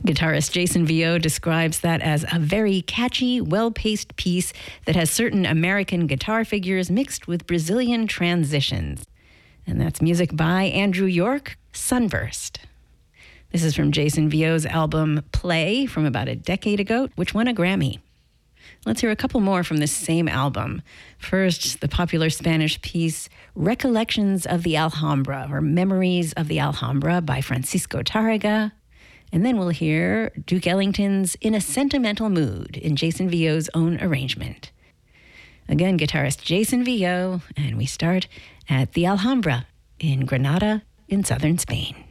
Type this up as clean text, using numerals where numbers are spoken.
Guitarist Jason Vio describes that as a very catchy, well-paced piece that has certain American guitar figures mixed with Brazilian transitions. And that's music by Andrew York, Sunburst. This is from Jason Vio's album Play from about a decade ago, which won a Grammy. Let's hear a couple more from this same album. First, the popular Spanish piece Recollections of the Alhambra, or Memories of the Alhambra by Francisco Tárrega. And then we'll hear Duke Ellington's In a Sentimental Mood in Jason Vio's own arrangement. Again, guitarist Jason Vio, and we start at the Alhambra in Granada in southern Spain.